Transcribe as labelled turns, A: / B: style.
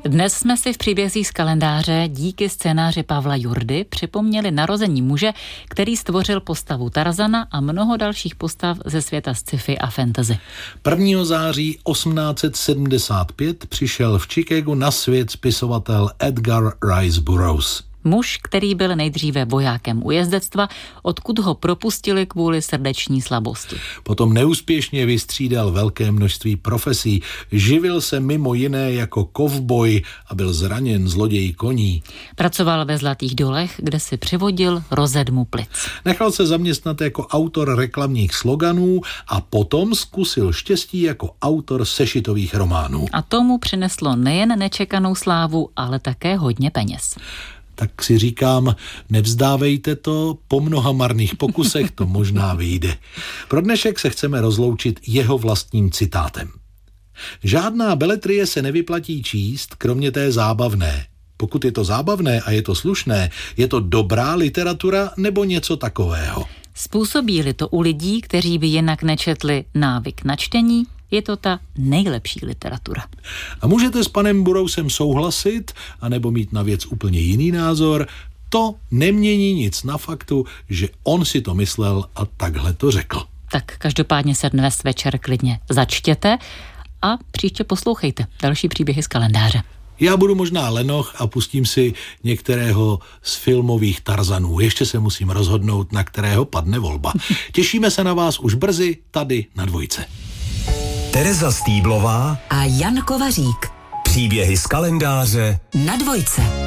A: Dnes jsme si v příbězích z kalendáře díky scénáři Pavla Jurdy připomněli narození muže, který stvořil postavu Tarzana a mnoho dalších postav ze světa sci-fi a fantasy.
B: 1. září 1875 přišel v Chicagu na svět spisovatel Edgar Rice Burroughs.
A: Muž, který byl nejdříve vojákem u jezdectva, odkud ho propustili kvůli srdeční slabosti.
B: Potom neúspěšně vystřídal velké množství profesí. Živil se mimo jiné jako kovboj a byl zraněn zloději koní.
A: Pracoval ve Zlatých dolech, kde si přivodil rozedmu plic.
B: Nechal se zaměstnat jako autor reklamních sloganů a potom zkusil štěstí jako autor sešitových románů.
A: A tomu přineslo nejen nečekanou slávu, ale také hodně peněz.
B: Tak si říkám, nevzdávejte to, po mnoha marných pokusech to možná vyjde. Pro dnešek se chceme rozloučit jeho vlastním citátem. Žádná beletrie se nevyplatí číst, kromě té zábavné. Pokud je to zábavné a je to slušné, je to dobrá literatura nebo něco takového.
A: Způsobí-li to u lidí, kteří by jinak nečetli návyk na čtení, je to ta nejlepší literatura.
B: A můžete s panem Burroughsem souhlasit, anebo mít na věc úplně jiný názor. To nemění nic na faktu, že on si to myslel a takhle to řekl.
A: Tak každopádně se dnes večer klidně začtěte a příště poslouchejte další příběhy z kalendáře.
B: Já budu možná lenoch a pustím si některého z filmových Tarzanů. Ještě se musím rozhodnout, na kterého padne volba. Těšíme se na vás už brzy tady na Dvojce.
C: Tereza Stýblová
D: a Jan Kovařík.
C: Příběhy z kalendáře
D: na Dvojce.